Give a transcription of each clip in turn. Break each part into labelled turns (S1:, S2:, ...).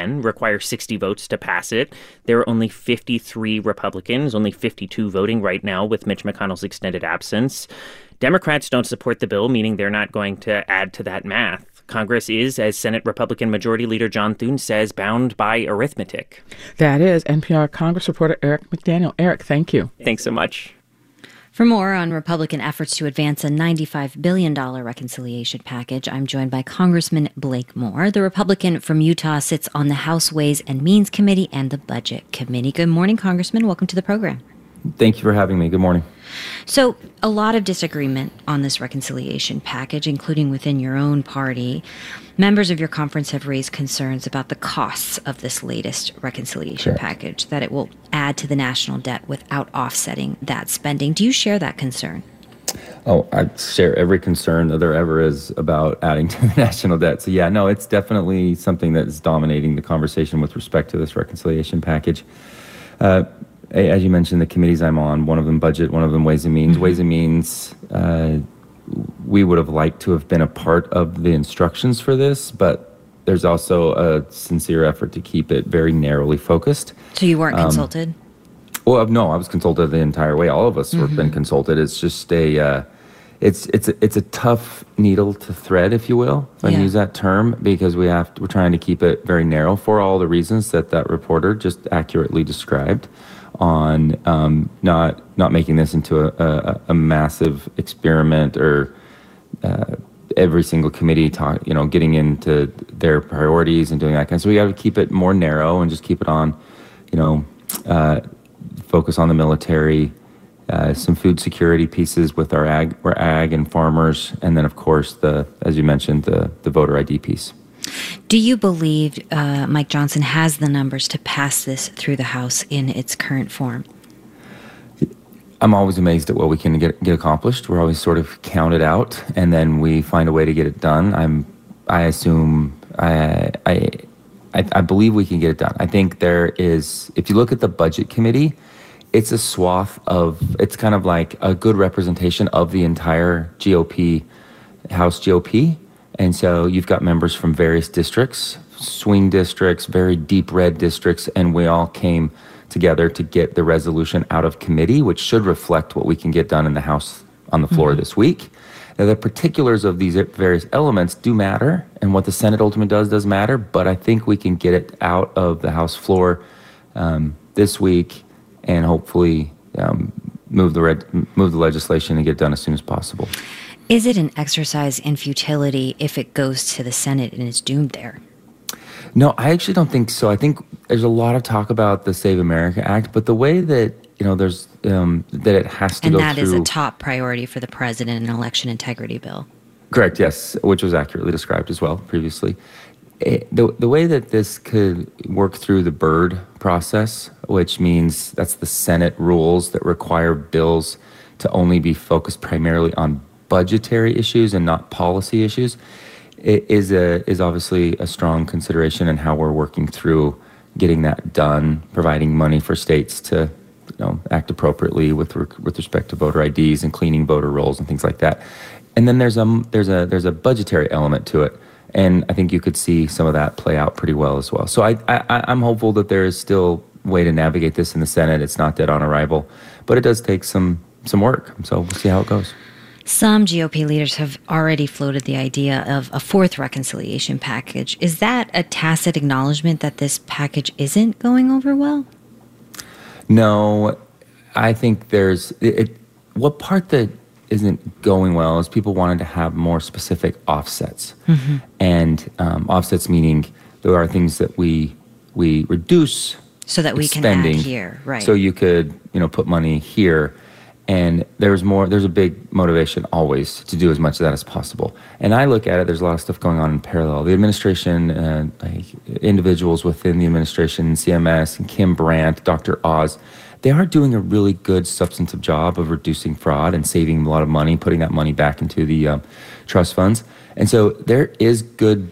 S1: again, require 60 votes to pass it. There are only 53 Republicans, only 52 voting right now with Mitch McConnell's extended absence. Democrats don't support the bill, meaning they're not going to add to that math. Congress is, as Senate Republican Majority Leader John Thune says, bound by arithmetic.
S2: That is NPR Congress reporter Eric McDaniel. Eric, thank you.
S1: Thanks so much.
S3: For more on Republican efforts to advance a $95 billion reconciliation package, I'm joined by Congressman Blake Moore. The Republican from Utah sits on the House Ways and Means Committee and the Budget Committee. Good morning, Congressman. Welcome to the program.
S4: Thank you for having me. Good morning.
S3: So, a lot of disagreement on this reconciliation package, including within your own party. Members of your conference have raised concerns about the costs of this latest reconciliation package, that it will add to the national debt without offsetting that spending. Do you share that concern?
S4: Oh, I share every concern that there ever is about adding to the national debt. So, yeah, no, it's definitely something that is dominating the conversation with respect to this reconciliation package. As you mentioned, the committees I'm on, one of them Budget, one of them Ways and Means. Ways and Means, we would have liked to have been a part of the instructions for this, but there's also a sincere effort to keep it very narrowly focused.
S3: So you weren't consulted?
S4: Well, no, I was consulted the entire way. All of us have been consulted. It's just it's a tough needle to thread, if you will, if I can use that term, because we're trying to keep it very narrow for all the reasons that reporter just accurately described, on not making this into a massive experiment, or every single committee getting into their priorities and doing that kind of. So we got to keep it more narrow and just keep it on, focus on the military, some food security pieces with our ag and farmers, and then of course as you mentioned, the voter ID piece.
S3: Do you believe Mike Johnson has the numbers to pass this through the House in its current form?
S4: I'm always amazed at what we can get accomplished. We're always sort of counted out, and then we find a way to get it done. I believe we can get it done. I think there is, if you look at the Budget Committee, it's a swath it's kind of like a good representation of the entire GOP, House GOP. And so you've got members from various districts, swing districts, very deep red districts, and we all came together to get the resolution out of committee, which should reflect what we can get done in the House on the floor this week. Now, the particulars of these various elements do matter, and what the Senate ultimately does matter, but I think we can get it out of the House floor this week and hopefully move the legislation and get it done as soon as possible.
S3: Is it an exercise in futility if it goes to the Senate and is doomed there?
S4: No, I actually don't think so. I think there's a lot of talk about the Save America Act, but the way that there's that it has to go through.
S3: And that is a top priority for the president, an election integrity bill.
S4: Correct, yes, which was accurately described as well previously. The way that this could work through the Byrd process, which means that's the Senate rules that require bills to only be focused primarily on budgetary issues and not policy issues, is obviously a strong consideration in how we're working through getting that done, providing money for states to act appropriately with respect to voter IDs and cleaning voter rolls and things like that. And then there's a budgetary element to it, and I think you could see some of that play out pretty well as well. So I'm hopeful that there is still a way to navigate this in the Senate. It's not dead on arrival, but it does take some work. So we'll see how it goes.
S3: Some GOP leaders have already floated the idea of a fourth reconciliation package. Is that a tacit acknowledgement that this package isn't going over well?
S4: No, I think what part that isn't going well is people wanted to have more specific offsets. And offsets meaning there are things that we reduce
S3: so that we can add here, right?
S4: So you could put money here. And there's a big motivation always to do as much of that as possible. And I look at it, there's a lot of stuff going on in parallel. The administration, individuals within the administration, CMS, and Kim Brandt, Dr. Oz, they are doing a really good substantive job of reducing fraud and saving a lot of money, putting that money back into the trust funds. And so there is good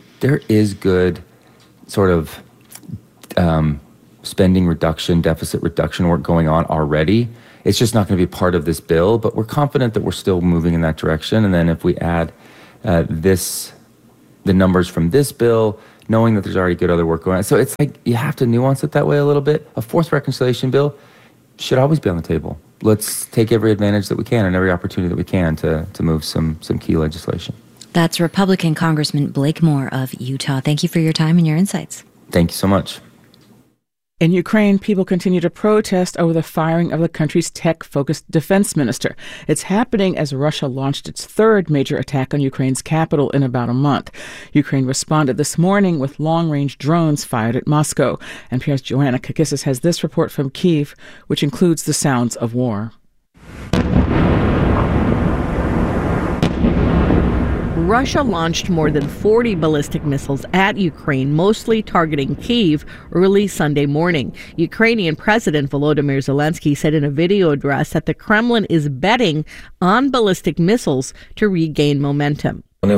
S4: sort of spending reduction, deficit reduction work going on already. It's just not going to be part of this bill, but we're confident that we're still moving in that direction. And then if we add the numbers from this bill knowing that there's already good other work going on. So it's like you have to nuance it that way a little bit. A fourth reconciliation bill should always be on the table. Let's take every advantage that we can and every opportunity that we can to move some key legislation.
S3: That's Republican Congressman Blake Moore of Utah. Thank you for your time and your insights.
S4: Thank you so much.
S2: In Ukraine, people continue to protest over the firing of the country's tech-focused defense minister. It's happening as Russia launched its third major attack on Ukraine's capital in about a month. Ukraine responded this morning with long-range drones fired at Moscow. NPR's Joanna Kakissis has this report from Kyiv, which includes the sounds of war.
S5: Russia launched more than 40 ballistic missiles at Ukraine, mostly targeting Kyiv, early Sunday morning. Ukrainian President Volodymyr Zelensky said in a video address that the Kremlin is betting on ballistic missiles to regain momentum. They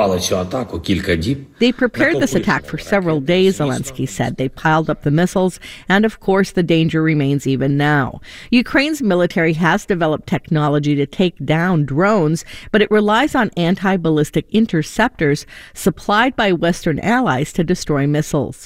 S5: prepared this attack for several days, Zelensky said. They piled up the missiles, and of course the danger remains even now. Ukraine's military has developed technology to take down drones, but it relies on anti-ballistic interceptors supplied by Western allies to destroy missiles.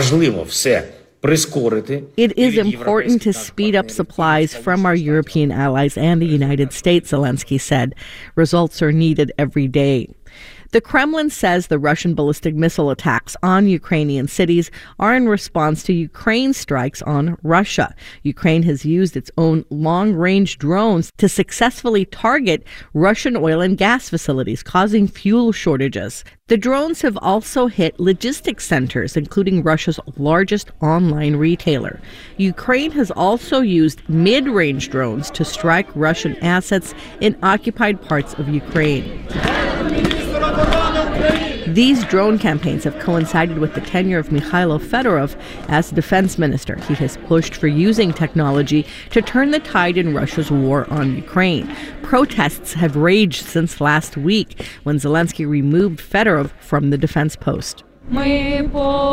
S5: It is important to speed up supplies from our European allies and the United States, Zelensky said. Results are needed every day. The Kremlin says the Russian ballistic missile attacks on Ukrainian cities are in response to Ukraine's strikes on Russia. Ukraine has used its own long-range drones to successfully target Russian oil and gas facilities, causing fuel shortages. The drones have also hit logistics centers, including Russia's largest online retailer. Ukraine has also used mid-range drones to strike Russian assets in occupied parts of Ukraine. These drone campaigns have coincided with the tenure of Mikhailo Fedorov as defense minister. He has pushed for using technology to turn the tide in Russia's war on Ukraine. Protests have raged since last week when Zelensky removed Fedorov from the defense post. Mila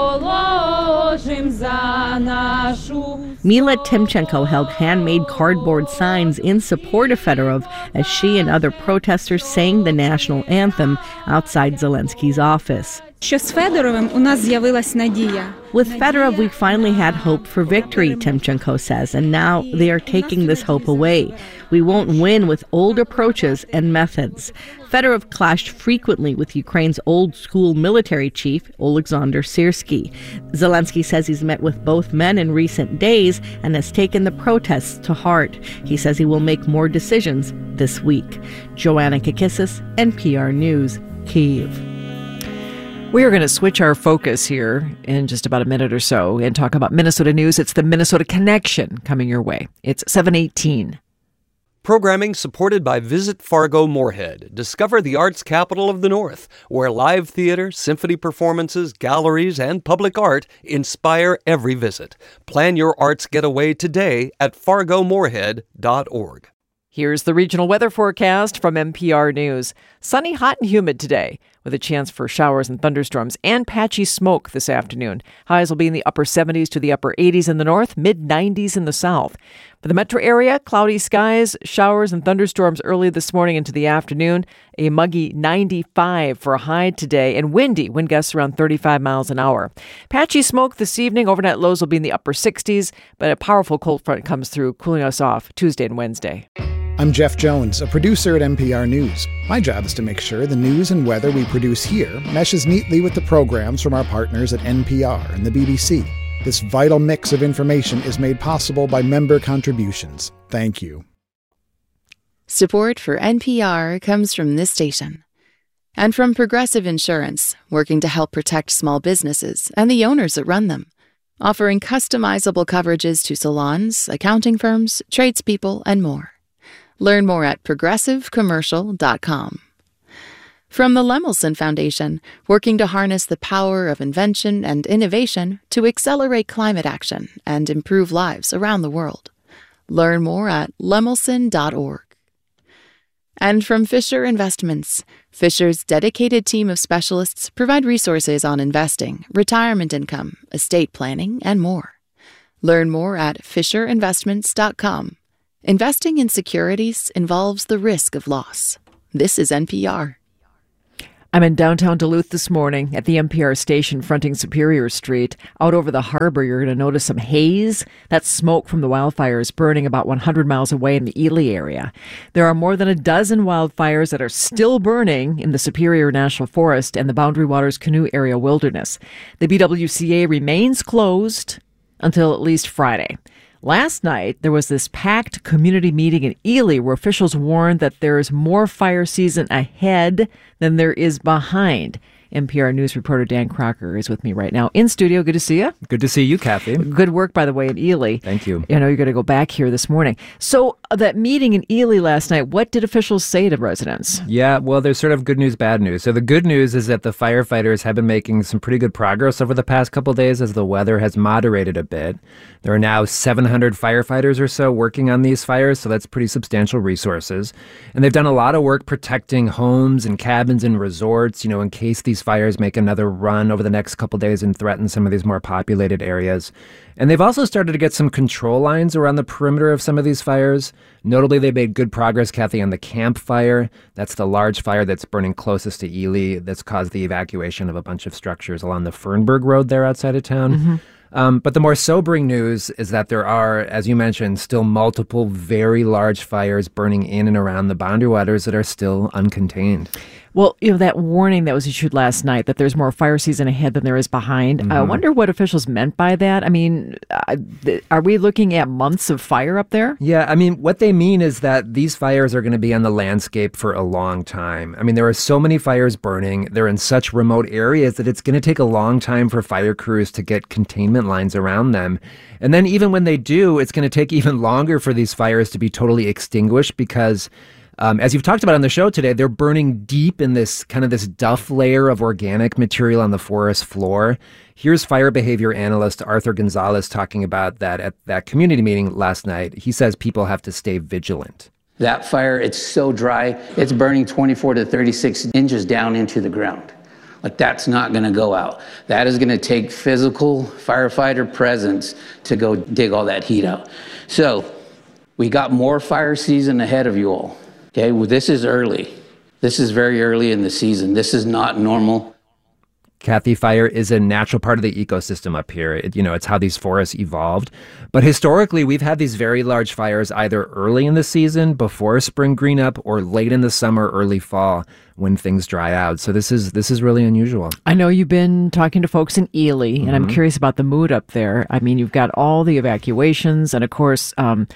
S5: Timchenko held handmade cardboard signs in support of Fedorov as she and other protesters sang the national anthem outside Zelensky's office. With Fedorov, we finally had hope for victory, Timchenko says, and now they are taking this hope away. We won't win with old approaches and methods. Fedorov clashed frequently with Ukraine's old-school military chief, Oleksandr Syrsky. Zelensky says he's met with both men in recent days and has taken the protests to heart. He says he will make more decisions this week. Joanna Kakissis, NPR News, Kyiv.
S6: We are going to switch our focus here in just about a minute or so and talk about Minnesota news. It's the Minnesota Connection coming your way. It's 7:18.
S7: Programming supported by Visit Fargo Moorhead. Discover the arts capital of the North, where live theater, symphony performances, galleries, and public art inspire every visit. Plan your arts getaway today at fargomoorhead.org.
S6: Here's the regional weather forecast from NPR News. Sunny, hot, and humid today, with a chance for showers and thunderstorms and patchy smoke this afternoon. Highs will be in the upper 70s to the upper 80s in the north, mid-90s in the south. For the metro area, cloudy skies, showers and thunderstorms early this morning into the afternoon. A muggy 95 for a high today, and windy, wind gusts around 35 miles an hour. Patchy smoke this evening. Overnight lows will be in the upper 60s, but a powerful cold front comes through, cooling us off Tuesday and Wednesday.
S8: I'm Jeff Jones, a producer at NPR News. My job is to make sure the news and weather we produce here meshes neatly with the programs from our partners at NPR and the BBC. This vital mix of information is made possible by member contributions. Thank you.
S9: Support for NPR comes from this station and from Progressive Insurance, working to help protect small businesses and the owners that run them, offering customizable coverages to salons, accounting firms, tradespeople, and more. Learn more at progressivecommercial.com. From the Lemelson Foundation, working to harness the power of invention and innovation to accelerate climate action and improve lives around the world. Learn more at lemelson.org. And from Fisher Investments, Fisher's dedicated team of specialists provide resources on investing, retirement income, estate planning, and more. Learn more at fisherinvestments.com. Investing in securities involves the risk of loss. This is NPR.
S6: I'm in downtown Duluth this morning at the NPR station fronting Superior Street. Out over the harbor, you're going to notice some haze. That's smoke from the wildfires burning about 100 miles away in the Ely area. There are more than a dozen wildfires that are still burning in the Superior National Forest and the Boundary Waters Canoe Area Wilderness. The BWCA remains closed until at least Friday. Last night, there was this packed community meeting in Ely where officials warned that there is more fire season ahead than there is behind. NPR News reporter Dan Crocker is with me right now in studio. Good to see you.
S10: Good to see you, Kathy.
S6: Good work, by the way, in Ely.
S10: Thank you.
S6: I know you're going to go back here this morning. So that meeting in Ely last night, what did officials say to residents?
S10: Yeah, well, there's sort of good news, bad news. So the good news is that the firefighters have been making some pretty good progress over the past couple of days as the weather has moderated a bit. There are now 700 firefighters or so working on these fires, so that's pretty substantial resources. And they've done a lot of work protecting homes and cabins and resorts, in case these fires make another run over the next couple of days and threaten some of these more populated areas. And they've also started to get some control lines around the perimeter of some of these fires. Notably, they made good progress, Kathy, on the Camp Fire. That's the large fire that's burning closest to Ely that's caused the evacuation of a bunch of structures along the Fernberg Road there outside of town.
S6: Mm-hmm.
S10: But the more sobering news is that there are, as you mentioned, still multiple very large fires burning in and around the Boundary Waters that are still uncontained.
S6: Well, that warning that was issued last night that there's more fire season ahead than there is behind.
S10: Mm-hmm.
S6: I wonder what officials meant by that. I mean, are we looking at months of fire up there?
S10: Yeah, I mean, what they mean is that these fires are going to be on the landscape for a long time. I mean, there are so many fires burning. They're in such remote areas that it's going to take a long time for fire crews to get containment lines around them. And then even when they do, it's going to take even longer for these fires to be totally extinguished because as you've talked about on the show today, they're burning deep in this duff layer of organic material on the forest floor. Here's fire behavior analyst Arthur Gonzalez talking about that at that community meeting last night. He says people have to stay vigilant.
S11: That fire, it's so dry, it's burning 24 to 36 inches down into the ground. Like, that's not going to go out. That is going to take physical firefighter presence to go dig all that heat out. So we got more fire season ahead of you all. Okay, well, this is early. This is very early in the season. This is not normal.
S10: Kathy, fire is a natural part of the ecosystem up here. It's how these forests evolved. But historically, we've had these very large fires either early in the season, before spring greenup, or late in the summer, early fall, when things dry out. So this is really unusual.
S6: I know you've been talking to folks in Ely, and I'm curious about the mood up there. I mean, you've got all the evacuations, and of course,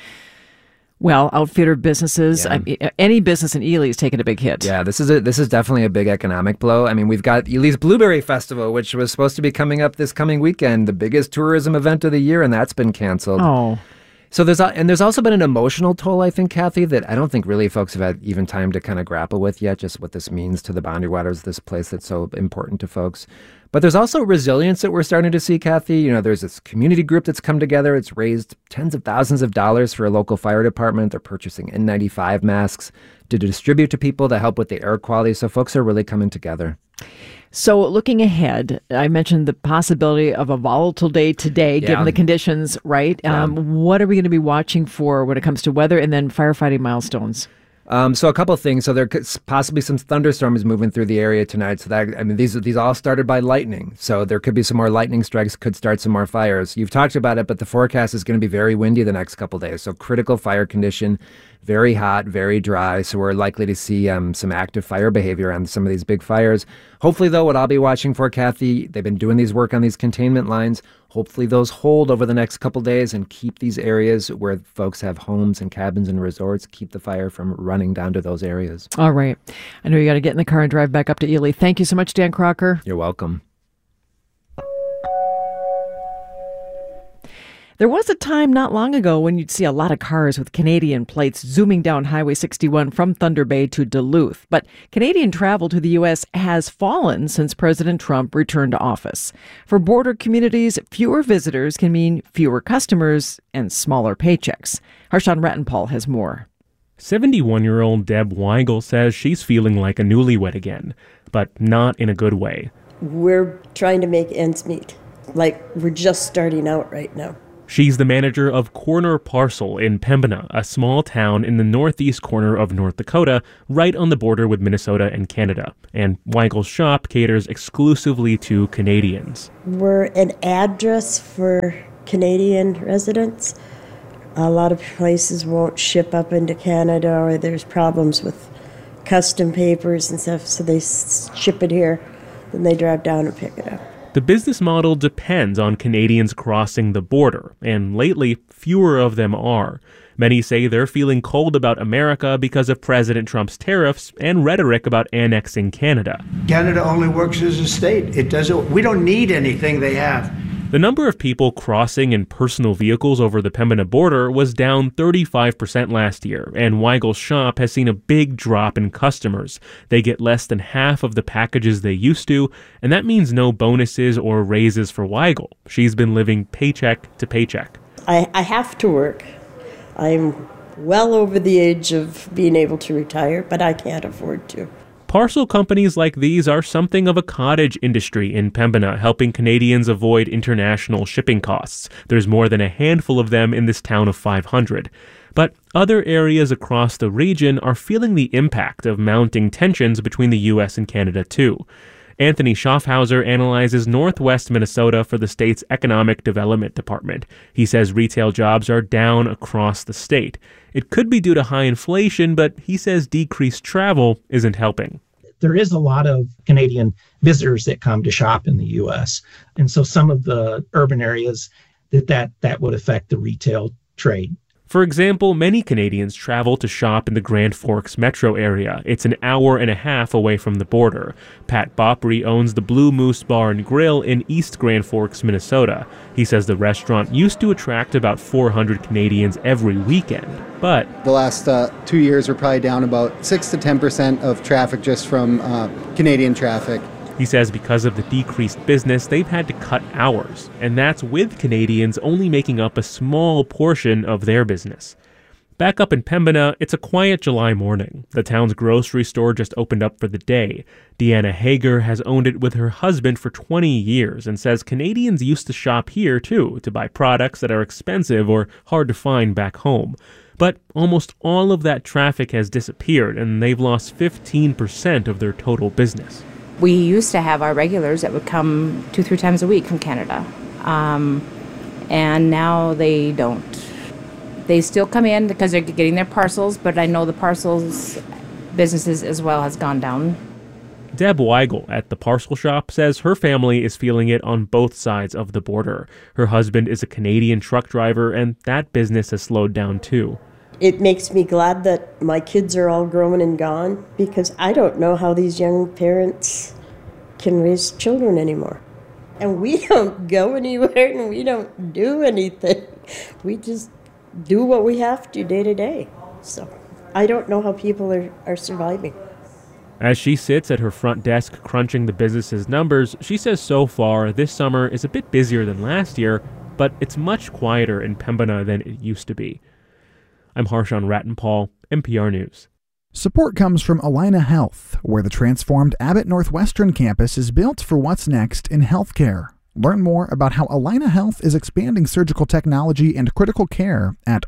S6: outfitter businesses. Yeah. I mean, any business in Ely is taking a big hit.
S10: Yeah, this is definitely a big economic blow. I mean, we've got Ely's Blueberry Festival, which was supposed to be coming up this coming weekend, the biggest tourism event of the year, and that's been canceled.
S6: Oh.
S10: So there's also been an emotional toll, I think, Kathy, that I don't think really folks have had even time to kind of grapple with yet, just what this means to the Boundary Waters, this place that's so important to folks. But there's also resilience that we're starting to see, Kathy. There's this community group that's come together. It's raised tens of thousands of dollars for a local fire department. They're purchasing N95 masks to distribute to people to help with the air quality. So folks are really coming together.
S6: So looking ahead, I mentioned the possibility of a volatile day today, given the conditions, right?
S10: Yeah.
S6: What are we going to be watching for when it comes to weather and then firefighting milestones?
S10: So a couple of things. So there could possibly some thunderstorms moving through the area tonight. So these all started by lightning. So there could be some more lightning strikes, could start some more fires. You've talked about it, but the forecast is going to be very windy the next couple of days. So critical fire condition, very hot, very dry. So we're likely to see some active fire behavior on some of these big fires. Hopefully, though, what I'll be watching for, Kathy, they've been doing these work on these containment lines. Hopefully those hold over the next couple days and keep these areas where folks have homes and cabins and resorts, keep the fire from running down to those areas.
S6: All right. I know you got to get in the car and drive back up to Ely. Thank you so much, Dan Crocker.
S10: You're welcome.
S6: There was a time not long ago when you'd see a lot of cars with Canadian plates zooming down Highway 61 from Thunder Bay to Duluth. But Canadian travel to the U.S. has fallen since President Trump returned to office. For border communities, fewer visitors can mean fewer customers and smaller paychecks. Harshan Rattenpal has more.
S12: 71-year-old Deb Weigel says she's feeling like a newlywed again, but not in a good way.
S13: We're trying to make ends meet. Like, we're just starting out right now.
S12: She's the manager of Corner Parcel in Pembina, a small town in the northeast corner of North Dakota, right on the border with Minnesota and Canada. And Weigel's shop caters exclusively to Canadians.
S13: We're an address for Canadian residents. A lot of places won't ship up into Canada, or there's problems with custom papers and stuff, so they ship it here, then they drive down and pick it up.
S12: The business model depends on Canadians crossing the border, and lately, fewer of them are. Many say they're feeling cold about America because of President Trump's tariffs and rhetoric about annexing Canada.
S14: Canada only works as a state. We don't need anything they have.
S12: The number of people crossing in personal vehicles over the Pembina border was down 35% last year, and Weigel's shop has seen a big drop in customers. They get less than half of the packages they used to, and that means no bonuses or raises for Weigel. She's been living paycheck to paycheck.
S13: I have to work. I'm well over the age of being able to retire, but I can't afford to.
S12: Parcel companies like these are something of a cottage industry in Pembina, helping Canadians avoid international shipping costs. There's more than a handful of them in this town of 500. But other areas across the region are feeling the impact of mounting tensions between the U.S. and Canada, too. Anthony Schaffhauser analyzes northwest Minnesota for the state's Economic Development Department. He says retail jobs are down across the state. It could be due to high inflation, but he says decreased travel isn't helping.
S15: There is a lot of Canadian visitors that come to shop in the U.S. And so some of the urban areas that would affect the retail trade.
S12: For example, many Canadians travel to shop in the Grand Forks metro area. It's an hour and a half away from the border. Pat Bopry owns the Blue Moose Bar and Grill in East Grand Forks, Minnesota. He says the restaurant used to attract about 400 Canadians every weekend, but
S16: the last 2 years we're probably down about 6 to 10% of traffic just from Canadian traffic.
S12: He says because of the decreased business, they've had to cut hours, and that's with Canadians only making up a small portion of their business. Back up in Pembina, it's a quiet July morning. The town's grocery store just opened up for the day. Deanna Hager has owned it with her husband for 20 years and says Canadians used to shop here, too, to buy products that are expensive or hard to find back home. But almost all of that traffic has disappeared, and they've lost 15% of their total business.
S17: We used to have our regulars that would come 2-3 times a week from Canada, and now they don't. They still come in because they're getting their parcels, but I know the parcels businesses as well has gone down.
S12: Deb Weigel at the parcel shop says her family is feeling it on both sides of the border. Her husband is a Canadian truck driver, and that business has slowed down too.
S13: It makes me glad that my kids are all grown and gone, because I don't know how these young parents can raise children anymore. And we don't go anywhere and we don't do anything. We just do what we have to day to day. So I don't know how people are surviving.
S12: As she sits at her front desk crunching the business's numbers, she says so far this summer is a bit busier than last year, but it's much quieter in Pembina than it used to be. I'm Harshan Rattenpal, NPR News.
S8: Support comes from Allina Health, where the transformed Abbott Northwestern campus is built for what's next in healthcare. Learn more about how Allina Health is expanding surgical technology and critical care at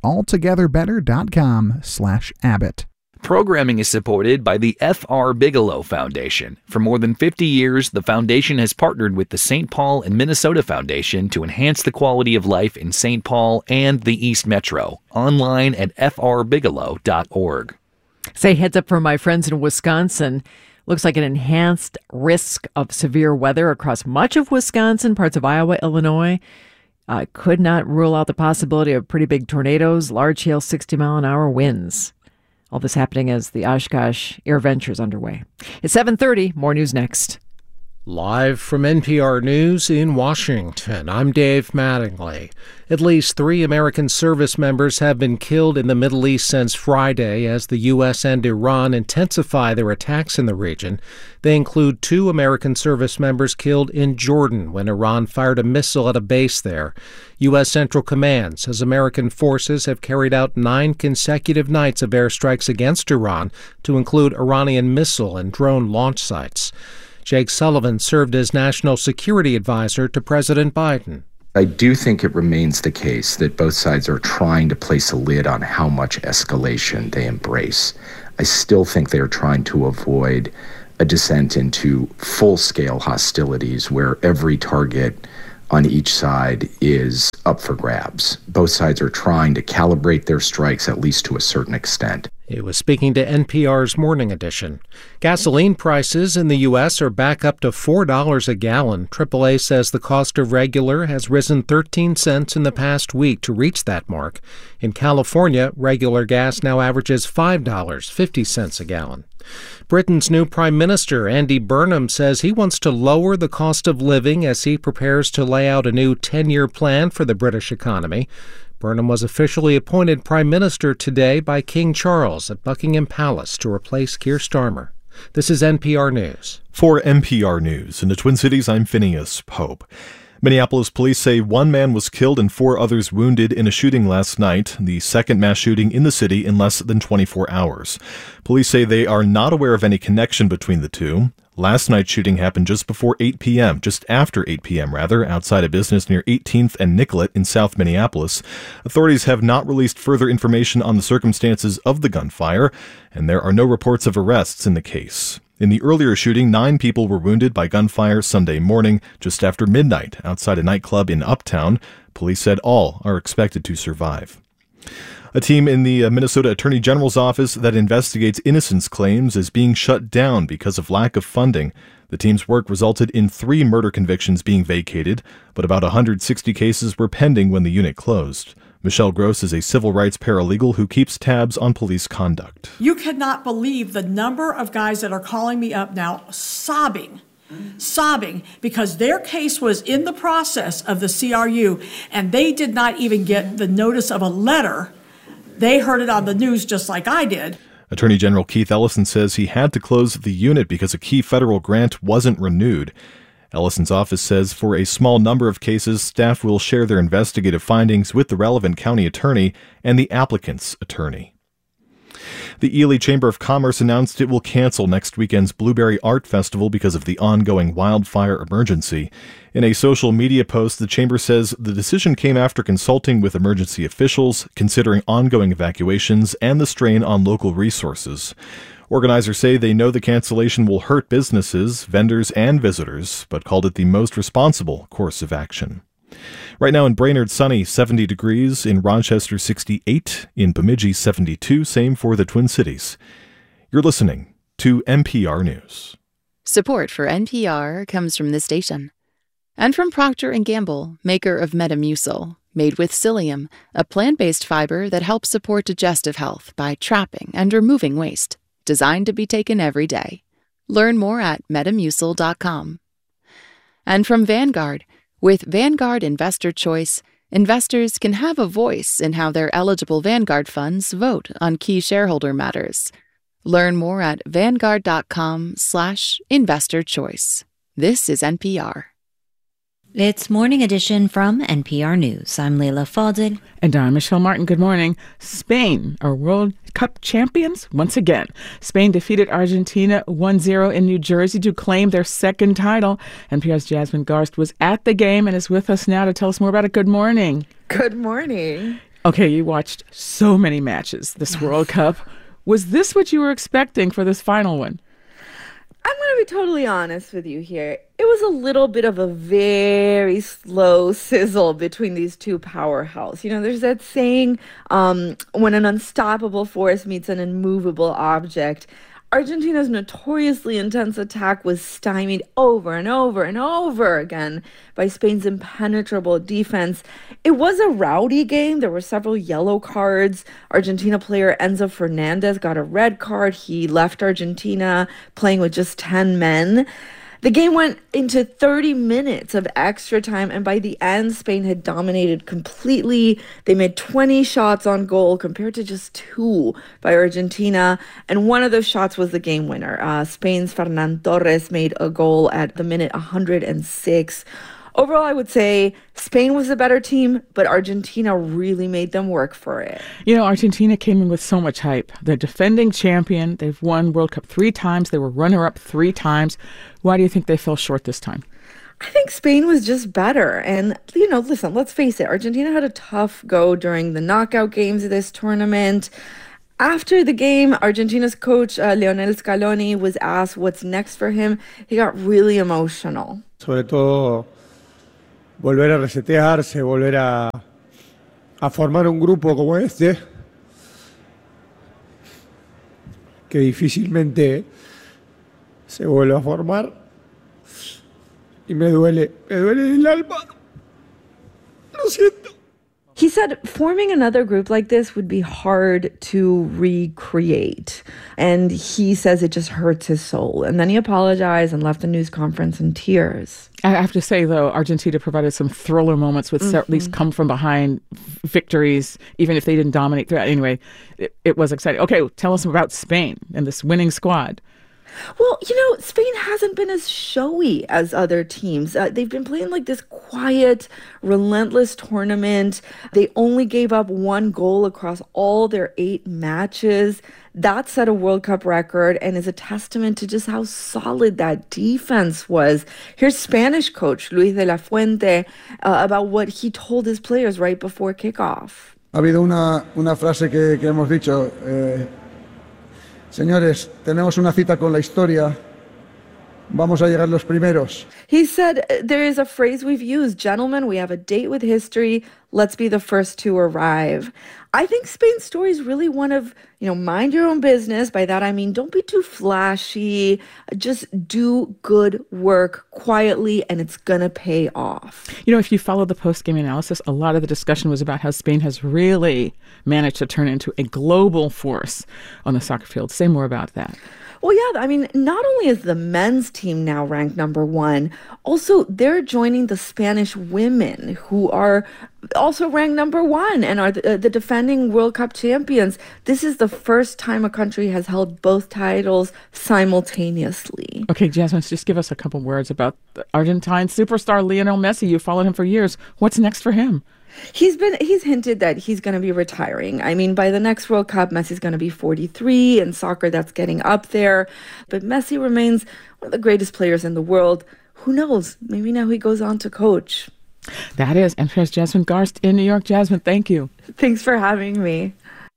S8: altogetherbetter.com/Abbott.
S18: Programming is supported by the F.R. Bigelow Foundation. For more than 50 years, the foundation has partnered with the St. Paul and Minnesota Foundation to enhance the quality of life in St. Paul and the East Metro. Online at frbigelow.org.
S6: Say heads up for my friends in Wisconsin. Looks like an enhanced risk of severe weather across much of Wisconsin, parts of Iowa, Illinois. Could not rule out the possibility of pretty big tornadoes, large hail, 60-mile-an-hour winds. All this happening as the Oshkosh Air Venture is underway. It's 7:30. More news next.
S19: Live from NPR News in Washington, I'm Dave Mattingly. At least 3 American service members have been killed in the Middle East since Friday as the U.S. and Iran intensify their attacks in the region. They include 2 American service members killed in Jordan when Iran fired a missile at a base there. U.S. Central Command says American forces have carried out 9 consecutive nights of airstrikes against Iran, to include Iranian missile and drone launch sites. Jake Sullivan served as National Security Advisor to President Biden.
S20: I do think it remains the case that both sides are trying to place a lid on how much escalation they embrace. I still think they are trying to avoid a descent into full-scale hostilities where every target on each side is up for grabs. Both sides are trying to calibrate their strikes, at least to a certain extent.
S19: He was speaking to NPR's Morning Edition. Gasoline prices in the U.S. are back up to $4 a gallon. AAA says the cost of regular has risen 13 cents in the past week to reach that mark. In California, regular gas now averages $5.50 a gallon. Britain's new Prime Minister, Andy Burnham, says he wants to lower the cost of living as he prepares to lay out a new 10-year plan for the British economy. Burnham was officially appointed Prime Minister today by King Charles at Buckingham Palace to replace Keir Starmer. This is NPR News.
S21: For NPR News in the Twin Cities, I'm Phineas Pope. Minneapolis police say one man was killed and 4 others wounded in a shooting last night, the second mass shooting in the city in less than 24 hours. Police say they are not aware of any connection between the two. Last night's shooting happened just after 8 p.m., outside a business near 18th and Nicollet in South Minneapolis. Authorities have not released further information on the circumstances of the gunfire, and there are no reports of arrests in the case. In the earlier shooting, 9 people were wounded by gunfire Sunday morning, just after midnight, outside a nightclub in Uptown. Police said all are expected to survive. A team in the Minnesota Attorney General's office that investigates innocence claims is being shut down because of lack of funding. The team's work resulted in 3 murder convictions being vacated, but about 160 cases were pending when the unit closed. Michelle Gross is a civil rights paralegal who keeps tabs on police conduct.
S22: You cannot believe the number of guys that are calling me up now sobbing because their case was in the process of the CRU and they did not even get the notice of a letter. They heard it on the news just like I did.
S21: Attorney General Keith Ellison says he had to close the unit because a key federal grant wasn't renewed. Ellison's office says for a small number of cases, staff will share their investigative findings with the relevant county attorney and the applicant's attorney. The Ely Chamber of Commerce announced it will cancel next weekend's Blueberry Art Festival because of the ongoing wildfire emergency. In a social media post, the chamber says the decision came after consulting with emergency officials, considering ongoing evacuations and the strain on local resources. Organizers say they know the cancellation will hurt businesses, vendors, and visitors, but called it the most responsible course of action. Right now in Brainerd, sunny, 70 degrees. In Rochester, 68. In Bemidji, 72. Same for the Twin Cities. You're listening to NPR News.
S9: Support for NPR comes from this station. And from Procter & Gamble, maker of Metamucil, made with psyllium, a plant-based fiber that helps support digestive health by trapping and removing waste. Designed to be taken every day. Learn more at metamucil.com. And from Vanguard, with Vanguard Investor Choice, investors can have a voice in how their eligible Vanguard funds vote on key shareholder matters. Learn more at vanguard.com/investorchoice. This is NPR.
S3: It's Morning Edition from NPR News. I'm Leila Fadel.
S2: And I'm Michelle Martin. Good morning. Spain are World Cup champions once again. Spain defeated Argentina 1-0 in New Jersey to claim their second title. NPR's Jasmine Garst was at the game and is with us now to tell us more about it. Good morning.
S23: Good morning.
S2: Okay, you watched so many matches this World Cup. Was this what you were expecting for this final one?
S23: I'm going to be totally honest with you here. It was a little bit of a very slow sizzle between these two powerhouses. You know, there's that saying, when an unstoppable force meets an immovable object. Argentina's notoriously intense attack was stymied over and over and over again by Spain's impenetrable defense. It was a rowdy game. There were several yellow cards. Argentina player Enzo Fernandez got a red card. He left Argentina playing with just 10 men. The game went into 30 minutes of extra time, and by the end, Spain had dominated completely. They made 20 shots on goal compared to just 2 by Argentina, and one of those shots was the game winner. Spain's Fernan Torres made a goal at the minute 106. Overall, I would say Spain was the better team, but Argentina really made them work for it.
S2: You know, Argentina came in with so much hype. They're defending champion. They've won World Cup 3 times. They were runner-up 3 times. Why do you think they fell short this time?
S23: I think Spain was just better. And, listen, let's face it, Argentina had a tough go during the knockout games of this tournament. After the game, Argentina's coach, Lionel Scaloni, was asked what's next for him. He got really emotional.
S1: Sobre todo, volver a resetearse, volver a formar un grupo como este, que difícilmente se vuelve a formar. Y me duele el alma. Lo siento.
S23: He said forming another group like this would be hard to recreate. And he says it just hurts his soul. And then he apologized and left the news conference in tears.
S2: I have to say, though, Argentina provided some thriller moments with these come-from-behind victories, even if they didn't dominate throughout. Anyway, it was exciting. Okay, tell us about Spain and this winning squad.
S23: Well, Spain hasn't been as showy as other teams. They've been playing like this quiet, relentless tournament. They only gave up 1 goal across all their 8 matches. That set a World Cup record and is a testament to just how solid that defense was. Here's Spanish coach Luis de la Fuente about what he told his players right before kickoff.
S1: Ha habido una frase que hemos dicho. Señores, tenemos una cita con la historia. Vamos a llegar los primeros.
S23: He said, there is a phrase we've used, gentlemen, we have a date with history. Let's be the first to arrive. I think Spain's story is really one of, mind your own business. By that, I mean, don't be too flashy. Just do good work quietly, and it's going to pay off.
S2: If you follow the post-game analysis, a lot of the discussion was about how Spain has really managed to turn into a global force on the soccer field. Say more about that.
S23: Well, yeah, not only is the men's team now ranked number 1, also they're joining the Spanish women, who are also ranked number 1 and are the defending World Cup champions. This is the first time a country has held both titles simultaneously.
S2: Okay, Jasmine, just give us a couple words about the Argentine superstar Lionel Messi. You followed him for years. What's next for him?
S23: He's hinted that he's going to be retiring. By the next World Cup, Messi's going to be 43. In soccer, that's getting up there. But Messi remains one of the greatest players in the world. Who knows? Maybe now he goes on to coach.
S2: That is NPR's Jasmine Garsd in New York. Jasmine, thank you.
S23: Thanks for having me.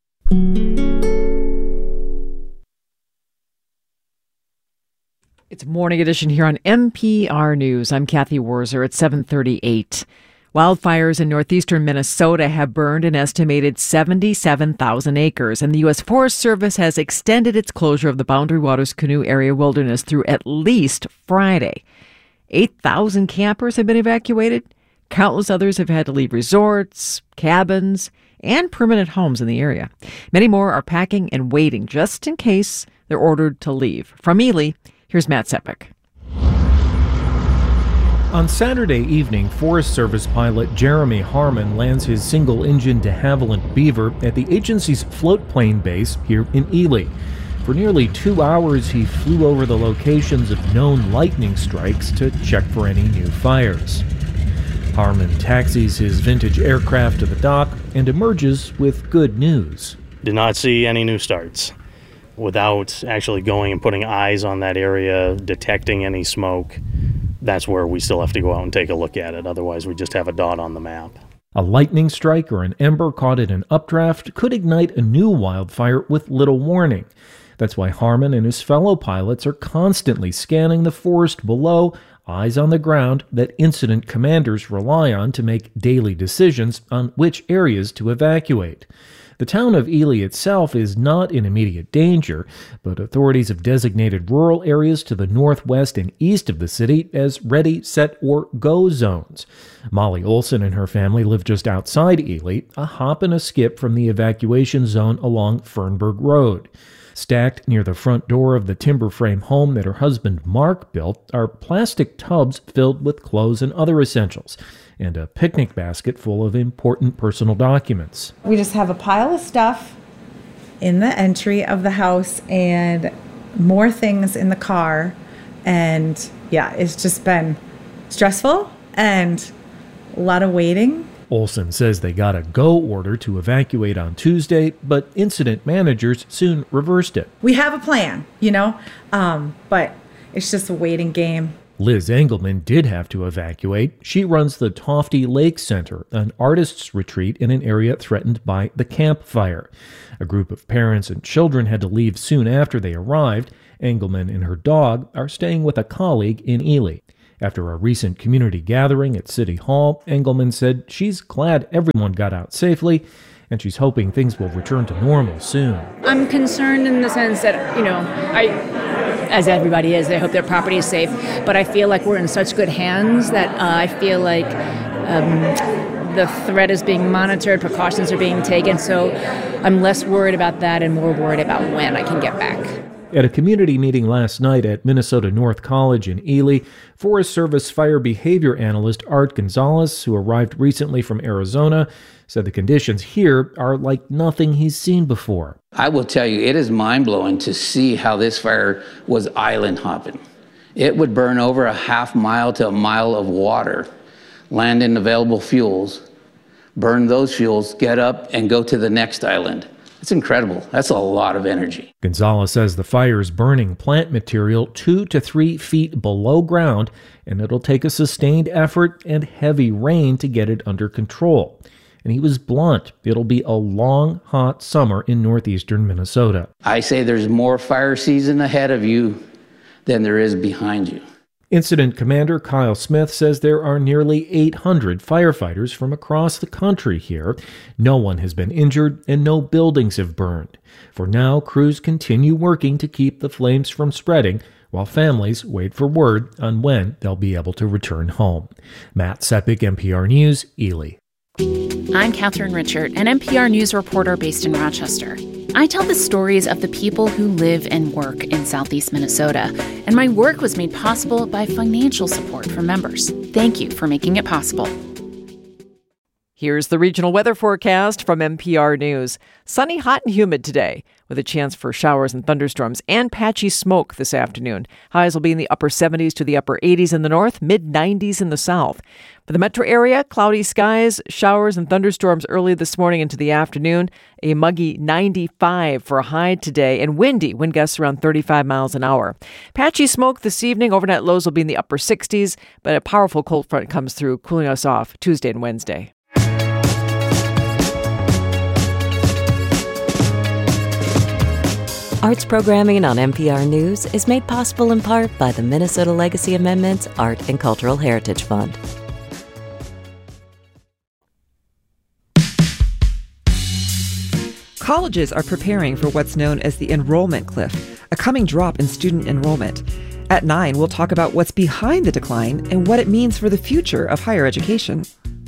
S6: It's Morning Edition here on NPR News. I'm Kathy Wurzer at 7:38. Wildfires in northeastern Minnesota have burned an estimated 77,000 acres, and the U.S. Forest Service has extended its closure of the Boundary Waters Canoe Area Wilderness through at least Friday. 8,000 campers have been evacuated. Countless others have had to leave resorts, cabins, and permanent homes in the area. Many more are packing and waiting just in case they're ordered to leave. From Ely, here's Matt Sepik.
S4: On Saturday evening, Forest Service pilot Jeremy Harmon lands his single-engine de Havilland Beaver at the agency's float plane base here in Ely. For nearly 2 hours, he flew over the locations of known lightning strikes to check for any new fires. Harmon taxis his vintage aircraft to the dock and emerges with good news.
S5: Did not see any new starts. Without actually going and putting eyes on that area, detecting any smoke, that's where we still have to go out and take a look at it. Otherwise, we just have a dot on the map.
S4: A lightning strike or an ember caught in an updraft could ignite a new wildfire with little warning. That's why Harmon and his fellow pilots are constantly scanning the forest below, eyes on the ground that incident commanders rely on to make daily decisions on which areas to evacuate. The town of Ely itself is not in immediate danger, but authorities have designated rural areas to the northwest and east of the city as ready, set, or go zones. Molly Olson and her family live just outside Ely, a hop and a skip from the evacuation zone along Fernberg Road. Stacked near the front door of the timber frame home that her husband Mark built are plastic tubs filled with clothes and other essentials, and a picnic basket full of important personal documents.
S24: We just have a pile of stuff in the entry of the house and more things in the car. And yeah, it's just been stressful and a lot of waiting.
S4: Olson says they got a go order to evacuate on Tuesday, but incident managers soon reversed it.
S24: We have a plan, but it's just a waiting game.
S4: Liz Engelman did have to evacuate. She runs the Tofty Lake Center, an artist's retreat in an area threatened by the Camp Fire. A group of parents and children had to leave soon after they arrived. Engelman and her dog are staying with a colleague in Ely. After a recent community gathering at City Hall, Engelman said she's glad everyone got out safely, and she's hoping things will return to normal soon.
S7: I'm concerned in the sense that, as everybody is, I hope their property is safe, but I feel like we're in such good hands that I feel like the threat is being monitored, precautions are being taken, so I'm less worried about that and more worried about when I can get back.
S4: At a community meeting last night at Minnesota North College in Ely, Forest Service fire behavior analyst Art Gonzalez, who arrived recently from Arizona, said the conditions here are like nothing he's seen before.
S10: I will tell you, it is mind-blowing to see how this fire was island hopping. It would burn over a half mile to a mile of water, land in available fuels, burn those fuels, get up, and go to the next island. It's incredible. That's a lot of energy.
S4: Gonzalez says the fire is burning plant material 2 to 3 feet below ground, and it'll take a sustained effort and heavy rain to get it under control. And he was blunt. It'll be a long, hot summer in northeastern Minnesota.
S10: I say there's more fire season ahead of you than there is behind you.
S4: Incident Commander Kyle Smith says there are nearly 800 firefighters from across the country here. No one has been injured and no buildings have burned. For now, crews continue working to keep the flames from spreading while families wait for word on when they'll be able to return home. Matt Sepik, NPR News, Ely.
S11: I'm Catherine Richard, an NPR News reporter based in Rochester. I tell the stories of the people who live and work in Southeast Minnesota, and my work was made possible by financial support from members. Thank you for making it possible.
S6: Here's the regional weather forecast from NPR News. Sunny, hot, and humid today, with a chance for showers and thunderstorms and patchy smoke this afternoon. Highs will be in the upper 70s to the upper 80s in the north, mid-90s in the south. For the metro area, cloudy skies, showers and thunderstorms early this morning into the afternoon. A muggy 95 for a high today, and windy, wind gusts around 35 miles an hour. Patchy smoke this evening. Overnight lows will be in the upper 60s, but a powerful cold front comes through, cooling us off Tuesday and Wednesday.
S14: Arts programming on NPR News is made possible in part by the Minnesota Legacy Amendment's Art and Cultural Heritage Fund.
S25: Colleges are preparing for what's known as the enrollment cliff, a coming drop in student enrollment. At 9, we'll talk about what's behind the decline and what it means for the future of higher education.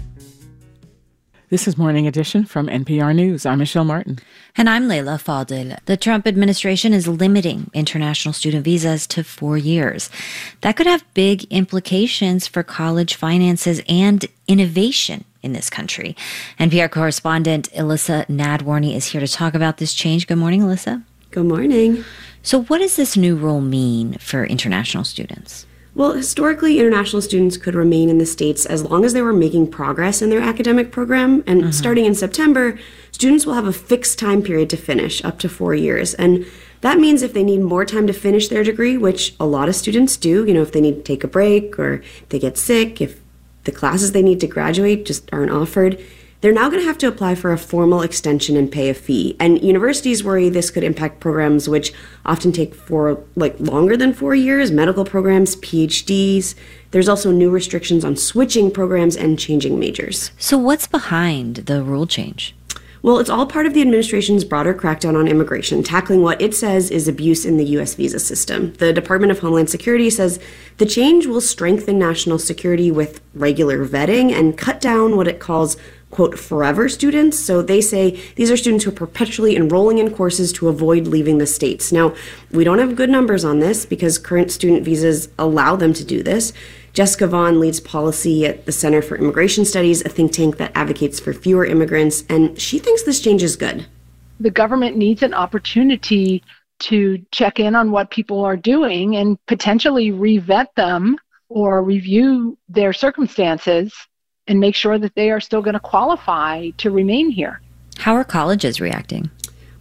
S2: This is Morning Edition from NPR News. I'm Michelle Martin.
S3: And I'm Leila Fadel. The Trump administration is limiting international student visas to 4 years. That could have big implications for college finances and innovation in this country. NPR correspondent Alyssa Nadworny is here to talk about this change. Good morning, Alyssa.
S26: Good morning.
S3: So what does this new rule mean for international students?
S26: Well, historically, international students could remain in the States as long as they were making progress in their academic program. And starting in September, students will have a fixed time period to finish, up to 4 years. And that means if they need more time to finish their degree, which a lot of students do, if they need to take a break or they get sick, if the classes they need to graduate just aren't offered, they're now going to have to apply for a formal extension and pay a fee. And universities worry this could impact programs which often take longer than 4 years, medical programs, PhDs. There's also new restrictions on switching programs and changing majors.
S3: So what's behind the rule change?
S26: Well, it's all part of the administration's broader crackdown on immigration, tackling what it says is abuse in the U.S. visa system. The Department of Homeland Security says the change will strengthen national security with regular vetting and cut down what it calls, quote, forever students. So they say these are students who are perpetually enrolling in courses to avoid leaving the states. Now, we don't have good numbers on this because current student visas allow them to do this. Jessica Vaughn leads policy at the Center for Immigration Studies, a think tank that advocates for fewer immigrants, and she thinks this change is good.
S27: The government needs an opportunity to check in on what people are doing and potentially re-vet them or review their circumstances and make sure that they are still going to qualify to remain here.
S3: How are colleges reacting?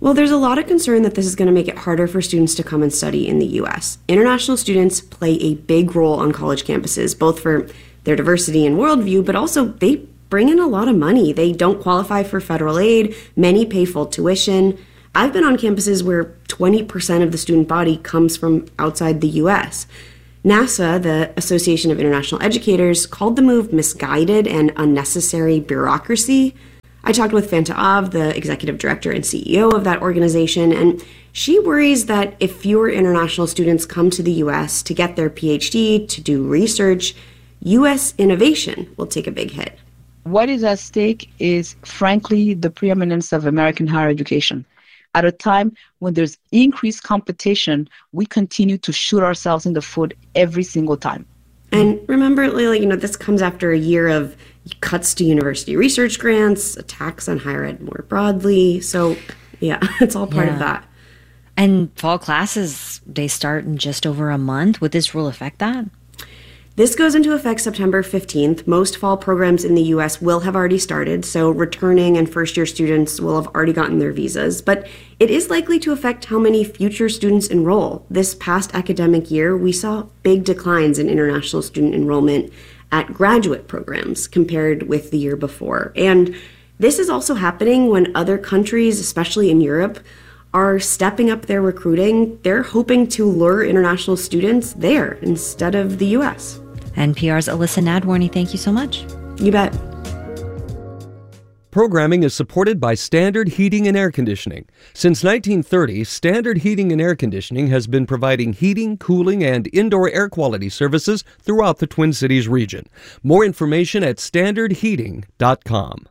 S26: Well, there's a lot of concern that this is going to make it harder for students to come and study in the U.S. International students play a big role on college campuses, both for their diversity and worldview, but also they bring in a lot of money. They don't qualify for federal aid. Many pay full tuition. I've been on campuses where 20% of the student body comes from outside the U.S. NASA, the Association of International Educators, called the move misguided and unnecessary bureaucracy. I talked with Fanta Av, the executive director and CEO of that organization, and she worries that if fewer international students come to the U.S. to get their PhD, to do research, U.S. innovation will take a big hit.
S8: What is at stake is, frankly, the preeminence of American higher education. At a time when there's increased competition, we continue to shoot ourselves in the foot every single time.
S26: And remember, Layla, this comes after a year of cuts to university research grants, attacks on higher ed more broadly. So, yeah, it's all part of that.
S3: And fall classes, they start in just over a month. Would this rule affect that?
S26: This goes into effect September 15th. Most fall programs in the U.S. will have already started, so returning and first-year students will have already gotten their visas. But it is likely to affect how many future students enroll. This past academic year, we saw big declines in international student enrollment at graduate programs compared with the year before. And this is also happening when other countries, especially in Europe, are stepping up their recruiting. They're hoping to lure international students there instead of the U.S.
S3: NPR's Alyssa Nadworny, thank you so much.
S26: You bet.
S12: Programming is supported by Standard Heating and Air Conditioning. Since 1930, Standard Heating and Air Conditioning has been providing heating, cooling, and indoor air quality services throughout the Twin Cities region. More information at standardheating.com.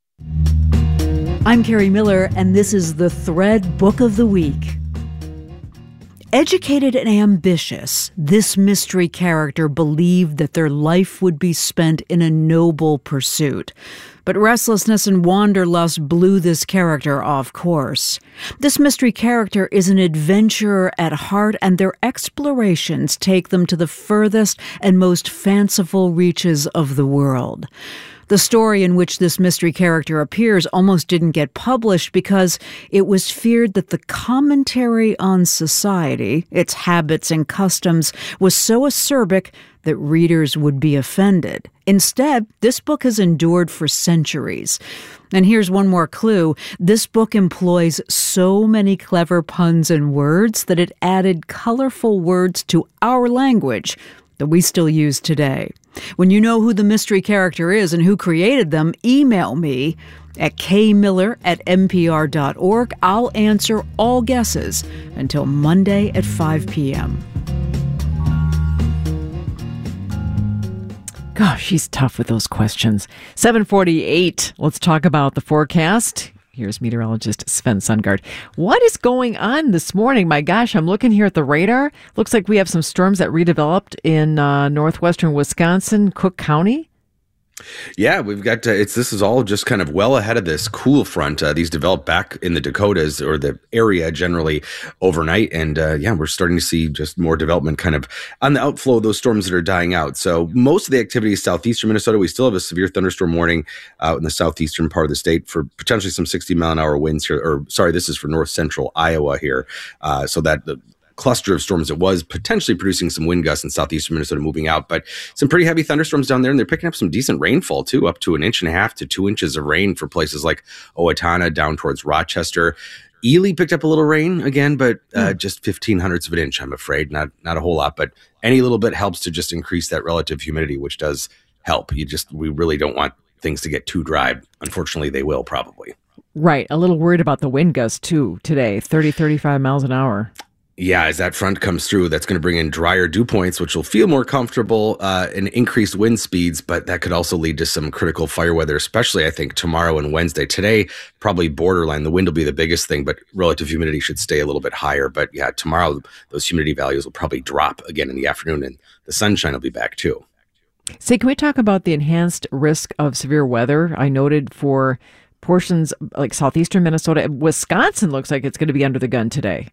S13: I'm Carrie Miller, and this is the Thread Book of the Week. Educated and ambitious, this mystery character believed that their life would be spent in a noble pursuit. But restlessness and wanderlust blew this character off course. This mystery character is an adventurer at heart, and their explorations take them to the furthest and most fanciful reaches of the world. The story in which this mystery character appears almost didn't get published because it was feared that the commentary on society, its habits and customs, was so acerbic that readers would be offended. Instead, this book has endured for centuries. And here's one more clue. This book employs so many clever puns and words that it added colorful words to our language that we still use today. When you know who the mystery character is and who created them, email me at kmiller@npr.org. I'll answer all guesses until Monday at 5 p.m.
S6: Gosh, she's tough with those questions. 7:48. Let's talk about the forecast. Here's meteorologist Sven Sundgaard. What is going on this morning? My gosh, I'm looking here at the radar. Looks like we have some storms that redeveloped in northwestern Wisconsin, Cook County.
S15: Yeah, we've got this is all just kind of well ahead of this cool front. These developed back in the Dakotas or the area generally overnight. And we're starting to see just more development kind of on the outflow of those storms that are dying out. So most of the activity is southeastern Minnesota. We still have a severe thunderstorm warning out in the southeastern part of the state for potentially some 60-mile-an-hour winds here. This is for north central Iowa here. So that the cluster of storms that was potentially producing some wind gusts in southeastern Minnesota moving out, but some pretty heavy thunderstorms down there, and they're picking up some decent rainfall too, up to 1.5 inches to 2 inches of rain for places like Owatonna down towards Rochester. Ely picked up a little rain again, but just 0.15 of an inch, I'm afraid. Not a whole lot, but any little bit helps to just increase that relative humidity, which does help. We really don't want things to get too dry. Unfortunately, they will probably.
S6: Right. A little worried about the wind gusts too today, 35 miles an hour.
S15: Yeah, as that front comes through, that's going to bring in drier dew points, which will feel more comfortable and increased wind speeds, but that could also lead to some critical fire weather, especially, I think, tomorrow and Wednesday. Today, probably borderline. The wind will be the biggest thing, but relative humidity should stay a little bit higher. But yeah, tomorrow, those humidity values will probably drop again in the afternoon, and the sunshine will be back too.
S6: Say, can we talk about the enhanced risk of severe weather? I noted for portions like southeastern Minnesota, Wisconsin looks like it's going to be under the gun today.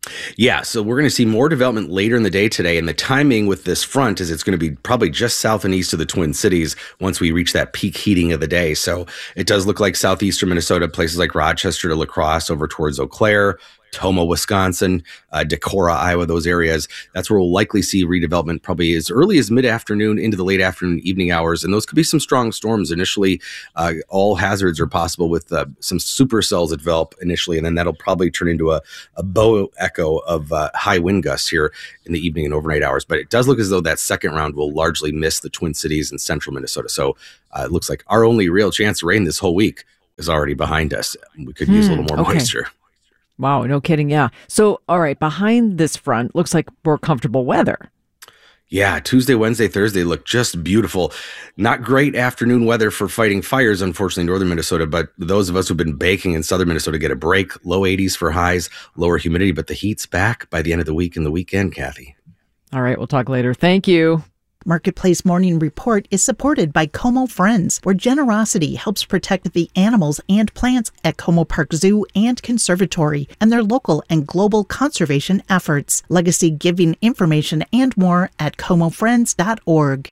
S15: Yeah, so we're going to see more development later in the day today, and the timing with this front is it's going to be probably just south and east of the Twin Cities once we reach that peak heating of the day. So it does look like southeastern Minnesota, places like Rochester to La Crosse over towards Eau Claire, Tomah, Wisconsin, Decorah, Iowa, those areas. That's where we'll likely see redevelopment probably as early as mid-afternoon into the late afternoon, evening hours. And those could be some strong storms initially. All hazards are possible with some supercells that develop initially, and then that'll probably turn into a bow echo of high wind gusts here in the evening and overnight hours. But it does look as though that second round will largely miss the Twin Cities and central Minnesota. So it looks like our only real chance of rain this whole week is already behind us. We could use a little more moisture.
S6: Wow, no kidding, yeah. So, all right, behind this front, looks like more comfortable weather.
S15: Yeah, Tuesday, Wednesday, Thursday look just beautiful. Not great afternoon weather for fighting fires, unfortunately, in northern Minnesota, but those of us who've been baking in southern Minnesota get a break. Low 80s for highs, lower humidity, but the heat's back by the end of the week and the weekend, Kathy.
S6: All right, we'll talk later. Thank you.
S16: Marketplace Morning Report is supported by Como Friends, where generosity helps protect the animals and plants at Como Park Zoo and Conservatory and their local and global conservation efforts. Legacy giving information and more at comofriends.org.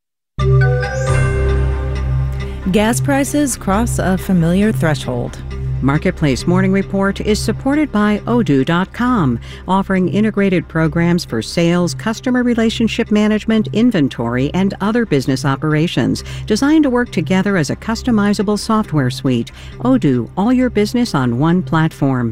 S17: Gas prices cross a familiar threshold. Marketplace Morning Report is supported by Odoo.com, offering integrated programs for sales, customer relationship management, inventory, and other business operations, designed to work together as a customizable software suite. Odoo, all your business on one platform.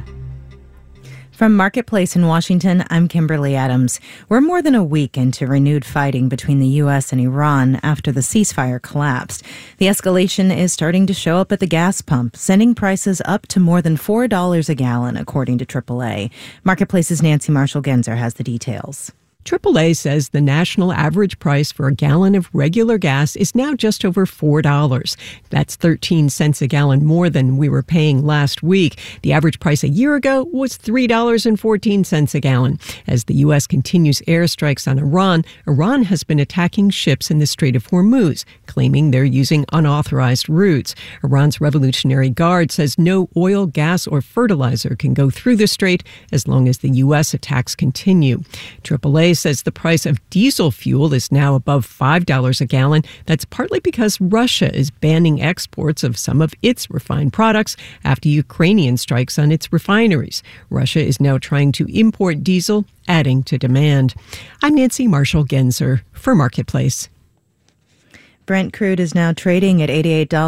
S18: From Marketplace in Washington, I'm Kimberly Adams. We're more than a week into renewed fighting between the U.S. and Iran after the ceasefire collapsed. The escalation is starting to show up at the gas pump, sending prices up to more than $4 a gallon, according to AAA. Marketplace's Nancy Marshall-Genzer has the details.
S19: AAA says the national average price for a gallon of regular gas is now just over $4. That's 13 cents a gallon more than we were paying last week. The average price a year ago was $3.14 a gallon. As the U.S. continues airstrikes on Iran, Iran has been attacking ships in the Strait of Hormuz, claiming they're using unauthorized routes. Iran's Revolutionary Guard says no oil, gas, or fertilizer can go through the strait as long as the U.S. attacks continue. AAA says the price of diesel fuel is now above $5 a gallon. That's partly because Russia is banning exports of some of its refined products after Ukrainian strikes on its refineries. Russia is now trying to import diesel, adding to demand. I'm Nancy Marshall-Genzer for Marketplace.
S18: Brent crude is now trading at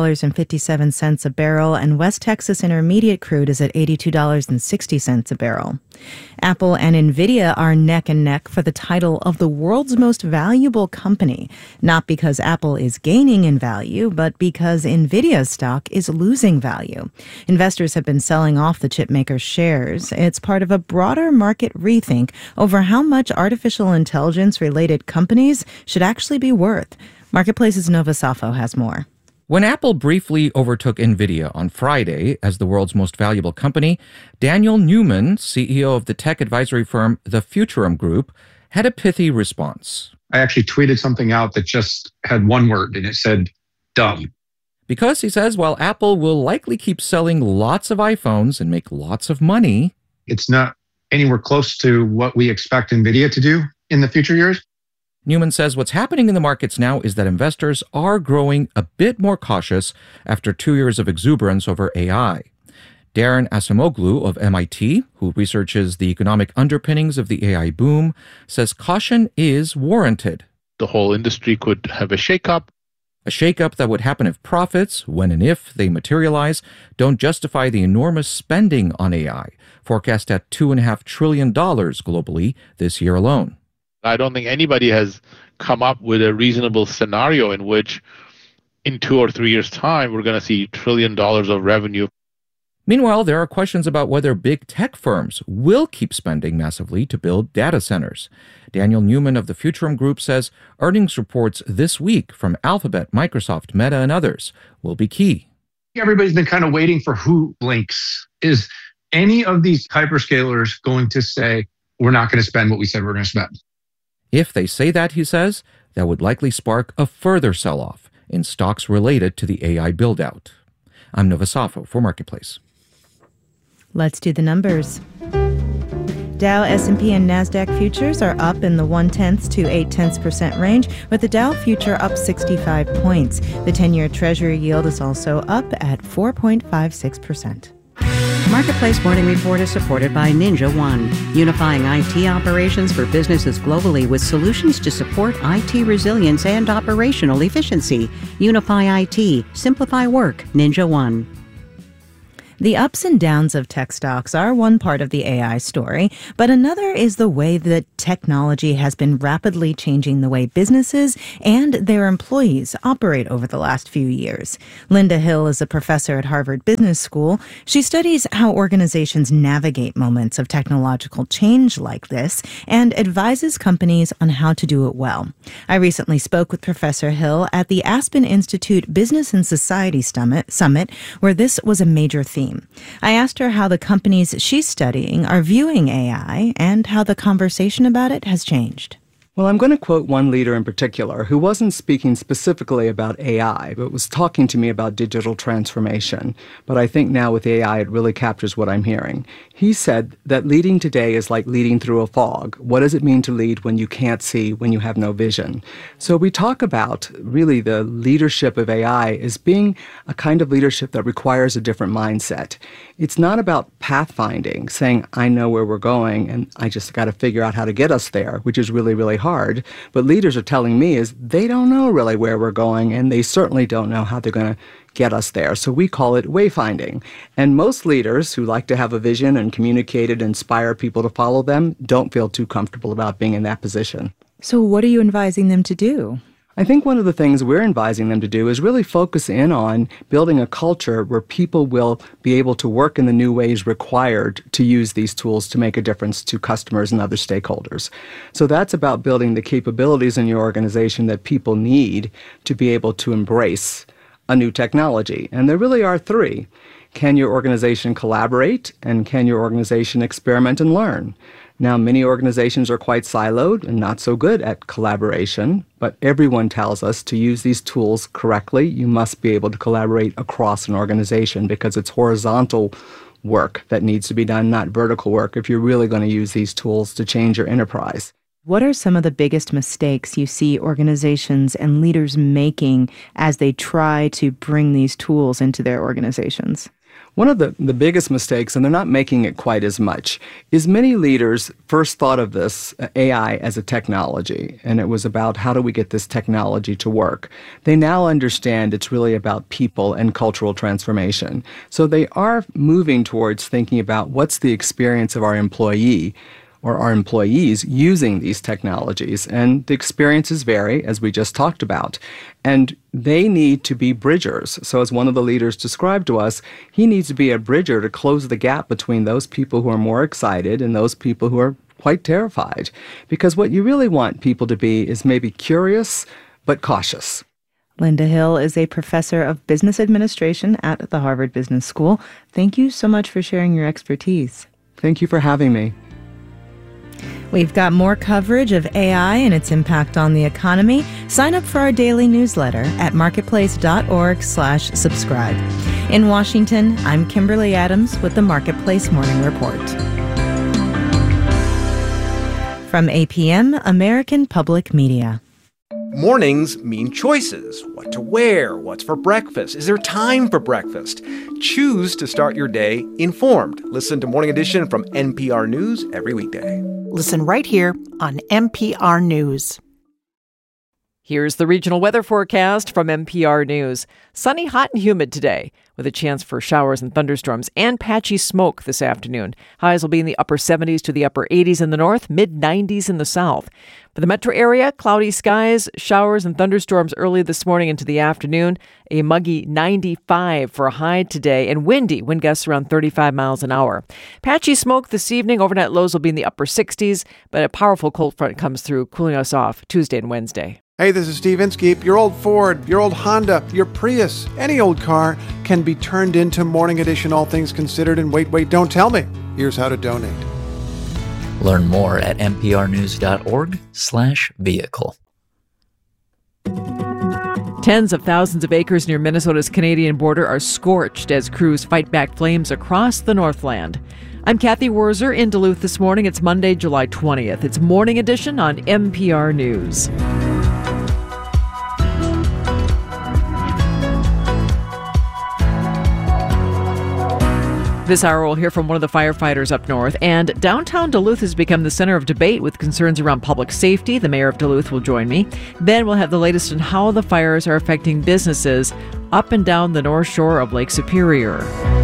S18: $88.57 a barrel, and West Texas Intermediate crude is at $82.60 a barrel. Apple and Nvidia are neck and neck for the title of the world's most valuable company, not because Apple is gaining in value, but because Nvidia's stock is losing value. Investors have been selling off the chipmaker's shares. It's part of a broader market rethink over how much artificial intelligence-related companies should actually be worth. Marketplace's Nova Safo has more.
S20: When Apple briefly overtook NVIDIA on Friday as the world's most valuable company, Daniel Newman, CEO of the tech advisory firm The Futurum Group, had a pithy response.
S21: I actually tweeted something out that just had one word, and it said, dumb.
S20: Because, he says, while Apple will likely keep selling lots of iPhones and make lots of money,
S21: it's not anywhere close to what we expect NVIDIA to do in the future years.
S20: Newman says what's happening in the markets now is that investors are growing a bit more cautious after 2 years of exuberance over AI. Darren Acemoglu of MIT, who researches the economic underpinnings of the AI boom, says caution is warranted.
S22: The whole industry could have a shakeup.
S20: A shakeup that would happen if profits, when and if they materialize, don't justify the enormous spending on AI, forecast at $2.5 trillion globally this year alone.
S22: I don't think anybody has come up with a reasonable scenario in which in 2 or 3 years' time, we're going to see $1 trillion of revenue.
S20: Meanwhile, there are questions about whether big tech firms will keep spending massively to build data centers. Daniel Newman of the Futurum Group says earnings reports this week from Alphabet, Microsoft, Meta, and others will be key.
S21: Everybody's been kind of waiting for who blinks. Is any of these hyperscalers going to say, we're not going to spend what we said we're going to spend?
S20: If they say that, he says, that would likely spark a further sell-off in stocks related to the AI build-out. I'm Nova Safo for Marketplace.
S18: Let's do the numbers. Dow, S&P, and NASDAQ futures are up in the 0.1 to 0.8% range, with the Dow future up 65 points. The 10-year Treasury yield is also up at 4.56%.
S17: Marketplace Morning Report is supported by Ninja One, unifying IT operations for businesses globally with solutions to support IT resilience and operational efficiency. Unify IT, simplify work, Ninja One.
S18: The ups and downs of tech stocks are one part of the AI story, but another is the way that technology has been rapidly changing the way businesses and their employees operate over the last few years. Linda Hill is a professor at Harvard Business School. She studies how organizations navigate moments of technological change like this and advises companies on how to do it well. I recently spoke with Professor Hill at the Aspen Institute Business and Society Summit, where this was a major theme. I asked her how the companies she's studying are viewing AI and how the conversation about it has changed.
S1: Well, I'm going to quote one leader in particular who wasn't speaking specifically about AI, but was talking to me about digital transformation. But I think now with AI, it really captures what I'm hearing. He said that leading today is like leading through a fog. What does it mean to lead when you can't see, when you have no vision? So we talk about really the leadership of AI as being a kind of leadership that requires a different mindset. It's not about pathfinding, saying, I know where we're going and I just got to figure out how to get us there, which is really, really hard. But leaders are telling me is they don't know really where we're going, and they certainly don't know how they're going to get us there. So we call it wayfinding. And most leaders who like to have a vision and communicate it, inspire people to follow them, don't feel too comfortable about being in that position.
S18: So what are you advising them to do?
S1: I think one of the things we're advising them to do is really focus in on building a culture where people will be able to work in the new ways required to use these tools to make a difference to customers and other stakeholders. So that's about building the capabilities in your organization that people need to be able to embrace a new technology. And there really are three. Can your organization collaborate? And can your organization experiment and learn? Now, many organizations are quite siloed and not so good at collaboration, but everyone tells us to use these tools correctly. You must be able to collaborate across an organization because it's horizontal work that needs to be done, not vertical work, if you're really going to use these tools to change your enterprise.
S18: What are some of the biggest mistakes you see organizations and leaders making as they try to bring these tools into their organizations?
S1: One of the biggest mistakes, and they're not making it quite as much, is many leaders first thought of this AI as a technology, and it was about how do we get this technology to work. They now understand it's really about people and cultural transformation. So they are moving towards thinking about what's the experience of our employee or our employees using these technologies. And the experiences vary, as we just talked about. And they need to be bridgers. So as one of the leaders described to us, he needs to be a bridger to close the gap between those people who are more excited and those people who are quite terrified. Because what you really want people to be is maybe curious, but cautious.
S18: Linda Hill is a professor of business administration at the Harvard Business School. Thank you so much for sharing your expertise.
S1: Thank you for having me.
S18: We've got more coverage of AI and its impact on the economy. Sign up for our daily newsletter at marketplace.org/subscribe. In Washington, I'm Kimberly Adams with the Marketplace Morning Report. From APM, American Public Media.
S5: Mornings mean choices. What to wear, what's for breakfast. Is there time for breakfast? Choose to start your day informed. Listen to Morning Edition from NPR News every weekday.
S16: Listen right here on NPR News.
S6: Here's the regional weather forecast from NPR News. Sunny, hot, and humid today, with a chance for showers and thunderstorms and patchy smoke this afternoon. Highs will be in the upper 70s to the upper 80s in the north, mid-90s in the south. For the metro area, cloudy skies, showers and thunderstorms early this morning into the afternoon. A muggy 95 for a high today, and windy, wind gusts around 35 miles an hour. Patchy smoke this evening. Overnight lows will be in the upper 60s, but a powerful cold front comes through, cooling us off Tuesday and Wednesday.
S7: Hey, this is Steve Inskeep. Your old Ford, your old Honda, your Prius, any old car can be turned into Morning Edition All Things Considered. And wait, don't tell me. Here's how to donate.
S9: Learn more at nprnews.org/vehicle.
S6: Tens of thousands of acres near Minnesota's Canadian border are scorched as crews fight back flames across the Northland. I'm Kathy Wurzer in Duluth this morning. It's Monday, July 20th. It's Morning Edition on NPR News. This hour, we'll hear from one of the firefighters up north. And downtown Duluth has become the center of debate with concerns around public safety. The mayor of Duluth will join me. Then we'll have the latest on how the fires are affecting businesses up and down the north shore of Lake Superior.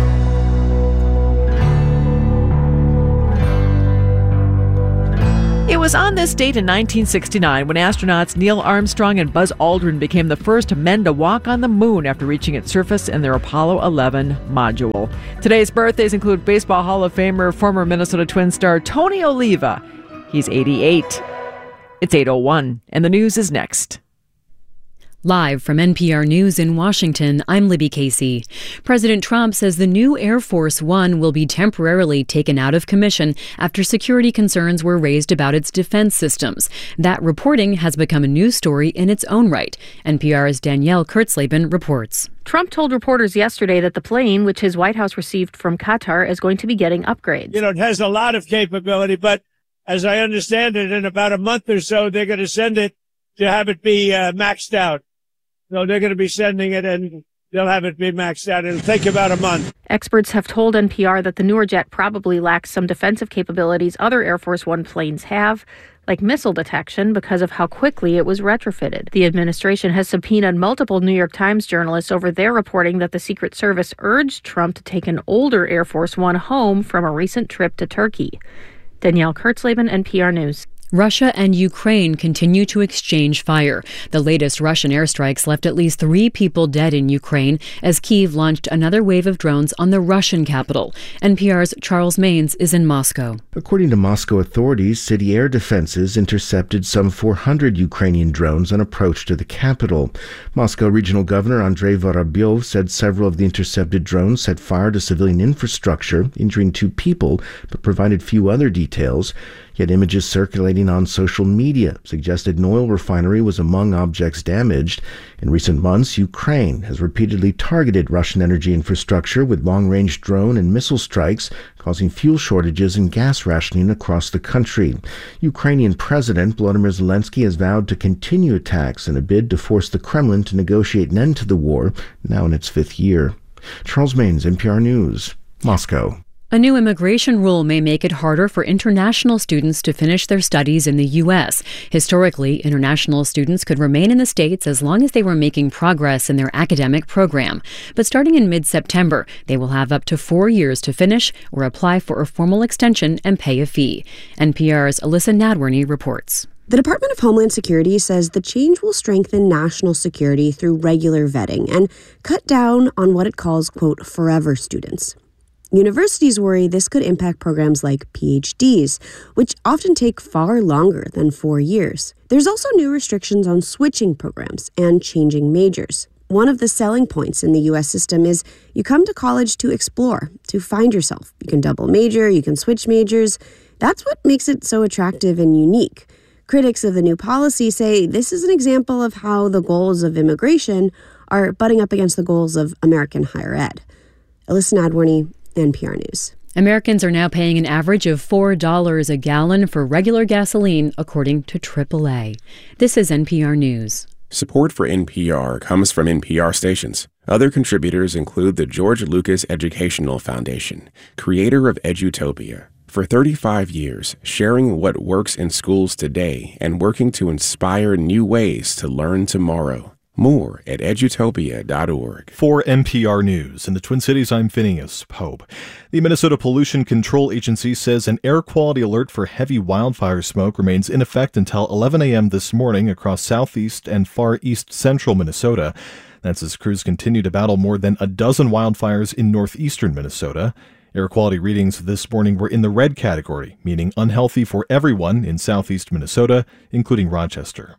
S6: It was on this date in 1969 when astronauts Neil Armstrong and Buzz Aldrin became the first men to walk on the moon after reaching its surface in their Apollo 11 module. Today's birthdays include Baseball Hall of Famer, former Minnesota Twins star Tony Oliva. He's 88. It's 8:01, and the news is next.
S4: Live from NPR News in Washington, I'm Libby Casey. President Trump says the new Air Force One will be temporarily taken out of commission after security concerns were raised about its defense systems. That reporting has become a news story in its own right. NPR's Danielle Kurtzleben reports.
S10: Trump told reporters yesterday that the plane, which his White House received from Qatar, is going to be getting upgrades.
S11: It has a lot of capability, but as I understand it, in about a month or so, they're going to send it to have it be maxed out. So they're going to be sending it and they'll have it be maxed out. It'll take about a month.
S10: Experts have told NPR that the newer jet probably lacks some defensive capabilities other Air Force One planes have, like missile detection, because of how quickly it was retrofitted. The administration has subpoenaed multiple New York Times journalists over their reporting that the Secret Service urged Trump to take an older Air Force One home from a recent trip to Turkey. Danielle Kurtzleben, NPR News.
S4: Russia and Ukraine continue to exchange fire. The latest Russian airstrikes left at least 3 people dead in Ukraine as Kyiv launched another wave of drones on the Russian capital. NPR's Charles Maines is in Moscow.
S14: According to Moscow authorities, city air defenses intercepted some 400 Ukrainian drones on approach to the capital. Moscow Regional Governor Andrei Vorobyov said several of the intercepted drones set fire to civilian infrastructure, injuring 2 people, but provided few other details. Yet images circulating on social media suggested an oil refinery was among objects damaged. In recent months, Ukraine has repeatedly targeted Russian energy infrastructure with long-range drone and missile strikes, causing fuel shortages and gas rationing across the country. Ukrainian President Volodymyr Zelensky has vowed to continue attacks in a bid to force the Kremlin to negotiate an end to the war, now in its 5th year. Charles Maines, NPR News, Moscow.
S4: A new immigration rule may make it harder for international students to finish their studies in the U.S. Historically, international students could remain in the States as long as they were making progress in their academic program. But starting in mid-September, they will have up to 4 years to finish or apply for a formal extension and pay a fee. NPR's Alyssa Nadworny reports.
S23: The Department of Homeland Security says the change will strengthen national security through regular vetting and cut down on what it calls, quote, forever students. Universities worry this could impact programs like PhDs, which often take far longer than 4 years. There's also new restrictions on switching programs and changing majors. One of the selling points in the U.S. system is you come to college to explore, to find yourself. You can double major, you can switch majors. That's what makes it so attractive and unique. Critics of the new policy say this is an example of how the goals of immigration are butting up against the goals of American higher ed. Alyssa Nadworny, NPR News.
S4: Americans are now paying an average of $4 a gallon for regular gasoline, according to AAA. This is NPR News.
S24: Support for NPR comes from NPR stations. Other contributors include the George Lucas Educational Foundation, creator of Edutopia. For 35 years, sharing what works in schools today and working to inspire new ways to learn tomorrow. More at edutopia.org.
S25: For NPR News in the Twin Cities, I'm Phineas Pope. The Minnesota Pollution Control Agency says an air quality alert for heavy wildfire smoke remains in effect until 11 a.m. this morning across southeast and far east central Minnesota. That's as crews continue to battle more than a dozen wildfires in northeastern Minnesota. Air quality readings this morning were in the red category, meaning unhealthy for everyone in southeast Minnesota, including Rochester.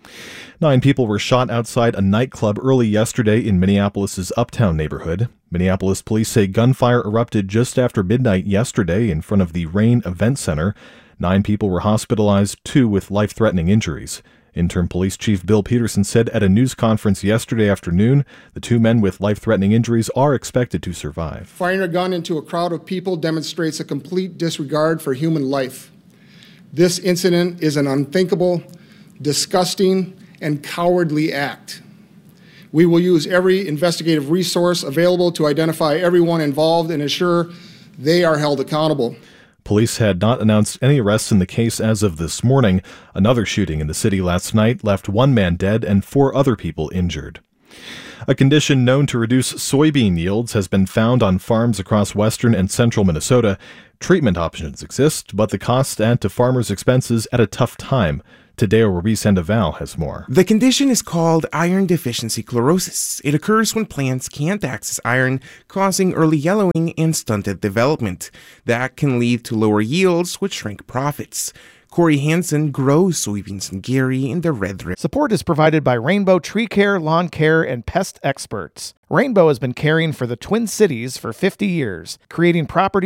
S25: 9 people were shot outside a nightclub early yesterday in Minneapolis's Uptown neighborhood. Minneapolis police say gunfire erupted just after midnight yesterday in front of the Rain Event Center. 9 people were hospitalized, 2 with life-threatening injuries. Interim Police Chief Bill Peterson said at a news conference yesterday afternoon the two men with life-threatening injuries are expected to survive.
S2: Firing a gun into a crowd of people demonstrates a complete disregard for human life. This incident is an unthinkable, disgusting, and cowardly act. We will use every investigative resource available to identify everyone involved and ensure they are held accountable.
S25: Police had not announced any arrests in the case as of this morning. Another shooting in the city last night left one man dead and 4 other people injured. A condition known to reduce soybean yields has been found on farms across western and central Minnesota. Treatment options exist, but the costs add to farmers' expenses at a tough time. Tadeo Ruiz-Sandoval has more.
S3: The condition is called iron deficiency chlorosis. It occurs when plants can't access iron, causing early yellowing and stunted development. That can lead to lower yields, which shrink profits. Corey Hansen grows soybeans in Gary in the Red River.
S8: Support is provided by Rainbow Tree Care, Lawn Care, and Pest Experts. Rainbow has been caring for the Twin Cities for 50 years, creating property